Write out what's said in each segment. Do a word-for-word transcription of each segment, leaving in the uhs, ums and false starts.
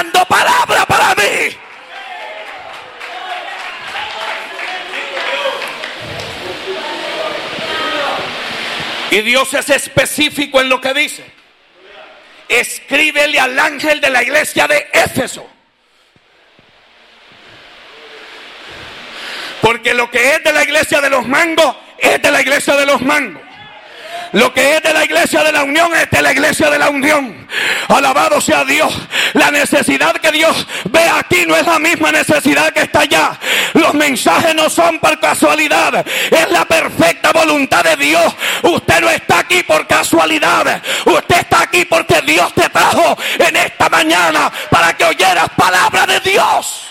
dando palabra para mí. Y Dios es específico en lo que dice. Escríbele al ángel de la iglesia de Éfeso. Porque lo que es de la iglesia de los mangos es de la iglesia de los mangos. Lo que es de la iglesia de la unión es de la iglesia de la unión. Alabado sea Dios. La necesidad que Dios ve aquí no es la misma necesidad que está allá. Los mensajes no son por casualidad. Es la perfecta voluntad de Dios. Usted no está aquí por casualidad. Usted está aquí porque Dios te trajo en esta mañana para que oyeras palabra de Dios.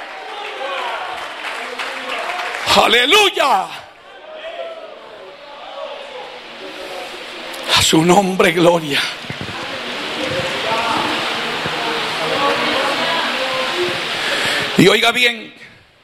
Aleluya. A su nombre, gloria. Y oiga bien,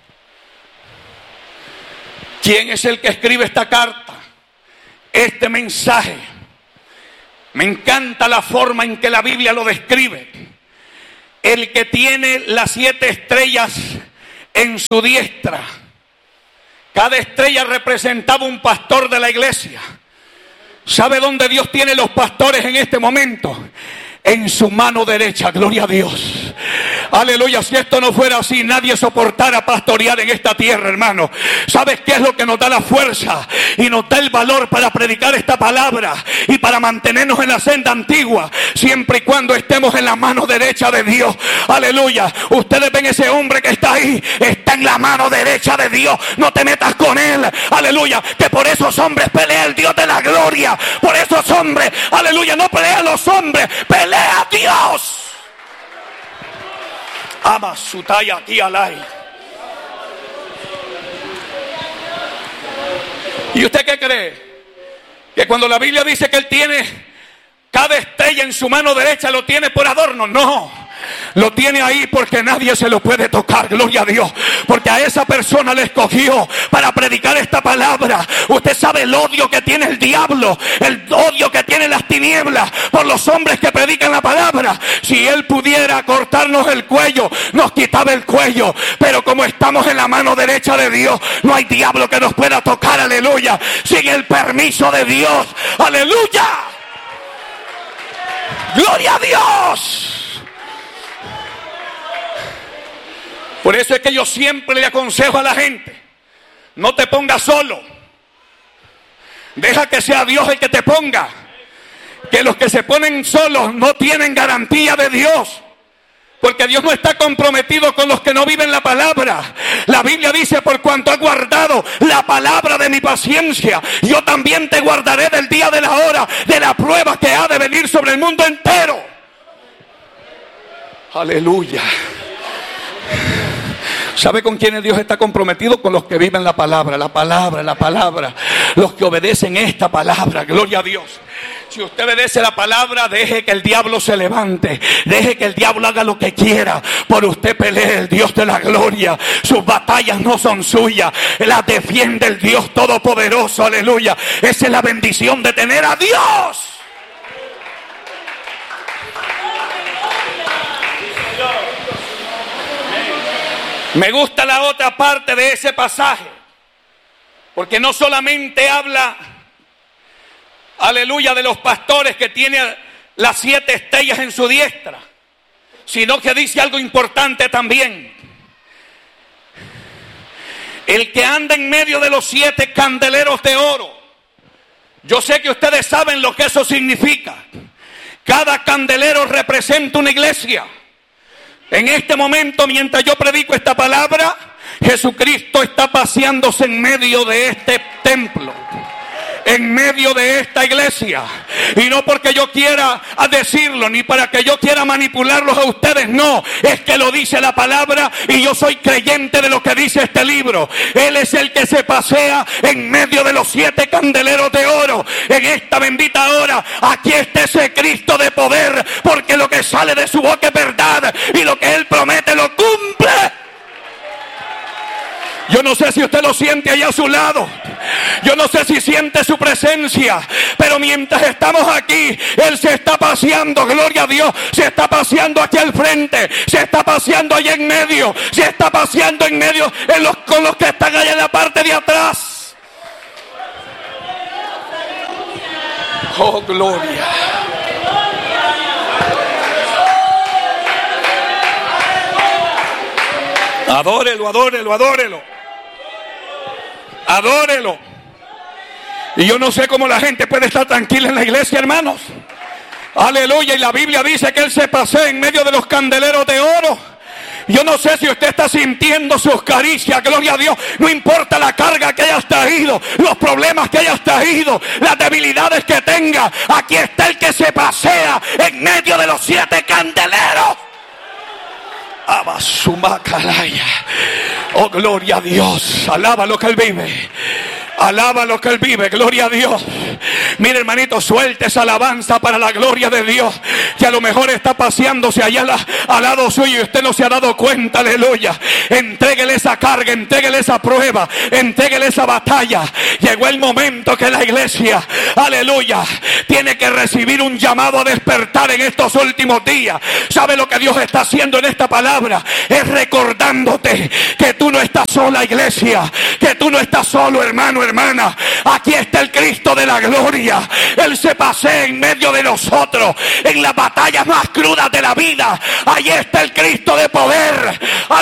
¿quién es el que escribe esta carta? Este mensaje. Me encanta la forma en que la Biblia lo describe. El que tiene las siete estrellas en su diestra. Cada estrella representaba un pastor de la iglesia. ¿Sabe dónde Dios tiene los pastores en este momento? En su mano derecha, gloria a Dios. Aleluya, si esto no fuera así, nadie soportara pastorear en esta tierra, hermano. ¿Sabes qué es lo que nos da la fuerza y nos da el valor para predicar esta palabra y para mantenernos en la senda antigua? Siempre y cuando estemos en la mano derecha de Dios. Aleluya, ustedes ven ese hombre que está ahí, está en la mano derecha de Dios. No te metas con él, aleluya, que por esos hombres pelea el Dios de la gloria. Por esos hombres, aleluya, no pelea los hombres, pelea a Dios. Ama su talla aquí al aire. ¿Y usted qué cree? Que cuando la Biblia dice que él tiene cada estrella en su mano derecha, lo tiene por adorno. No, lo tiene ahí porque nadie se lo puede tocar, gloria a Dios. Porque a esa persona le escogió para predicar esta palabra. Usted sabe el odio que tiene el diablo, el odio que tiene las tinieblas por los hombres que predican la palabra. Si él pudiera cortarnos el cuello, nos quitaba el cuello. Pero como estamos en la mano derecha de Dios, no hay diablo que nos pueda tocar, aleluya, sin el permiso de Dios, aleluya. Gloria a Dios. Por eso es que yo siempre le aconsejo a la gente: no te pongas solo, deja que sea Dios el que te ponga. Que los que se ponen solos no tienen garantía de Dios, porque Dios no está comprometido con los que no viven la palabra. La Biblia dice: por cuanto has guardado la palabra de mi paciencia, yo también te guardaré del día de la hora de la prueba que ha de venir sobre el mundo entero. Aleluya. ¿Sabe con quiénes Dios está comprometido? Con los que viven la palabra, la palabra, la palabra. Los que obedecen esta palabra, gloria a Dios. Si usted obedece la palabra, deje que el diablo se levante. Deje que el diablo haga lo que quiera. Por usted pelee el Dios de la gloria. Sus batallas no son suyas. Las defiende el Dios Todopoderoso, aleluya. Esa es la bendición de tener a Dios. Me gusta la otra parte de ese pasaje, porque no solamente habla, aleluya, de los pastores que tienen las siete estrellas en su diestra, sino que dice algo importante también. El que anda en medio de los siete candeleros de oro. Yo sé que ustedes saben lo que eso significa. Cada candelero representa una iglesia. En este momento, mientras yo predico esta palabra, Jesucristo está paseándose en medio de este templo, en medio de esta iglesia. Y no porque yo quiera decirlo, ni para que yo quiera manipularlos a ustedes, no. Es que lo dice la palabra y yo soy creyente de lo que dice este libro. Él es el que se pasea en medio de los siete candeleros de oro. En esta bendita hora, aquí está ese Cristo de poder, porque lo que sale de su boca es verdad y lo que Él promete lo cumple. Yo no sé si usted lo siente allá a su lado. Yo no sé si siente su presencia, pero mientras estamos aquí, Él se está paseando, gloria a Dios, se está paseando aquí al frente, se está paseando allá en medio, se está paseando en medio en los, con los que están allá en la parte de atrás. Oh, gloria. Adórelo, adórelo, adórelo. Adórelo. Y yo no sé cómo la gente puede estar tranquila en la iglesia, hermanos. Aleluya. Y la Biblia dice que Él se pasea en medio de los candeleros de oro. Yo no sé si usted está sintiendo sus caricias, gloria a Dios. No importa la carga que hayas traído, los problemas que hayas traído, las debilidades que tenga. Aquí está el que se pasea en medio de los siete candeleros. Abasumacalaya. Oh, gloria a Dios. Alaba lo que Él vive. Alaba lo que Él vive, gloria a Dios. Mire, hermanito, suelte esa alabanza para la gloria de Dios, que a lo mejor está paseándose allá la, al lado suyo y usted no se ha dado cuenta, aleluya. Entréguele esa carga, entréguele esa prueba, entréguele esa batalla. Llegó el momento que la iglesia, aleluya, tiene que recibir un llamado a despertar en estos últimos días. ¿Sabe lo que Dios está haciendo en esta palabra? Es recordándote que tú no estás sola, iglesia, que tú no estás solo, hermano, hermana. Aquí está el Cristo de la gloria. Él se pasea en medio de nosotros en las batallas más crudas de la vida. Ahí está el Cristo de poder.